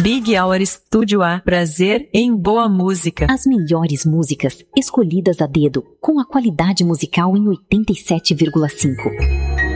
Big Hour Studio A. Prazer em boa música. As melhores músicas escolhidas a dedo, com a qualidade musical em 87,5.